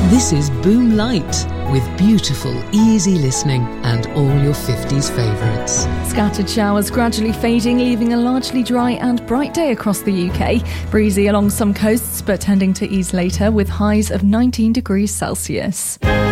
This is Boom Light, with beautiful, easy listening and all your 50s favourites. Scattered showers gradually fading, leaving a largely dry and bright day across the UK. Breezy along some coasts, but tending to ease later with highs of 19 degrees Celsius.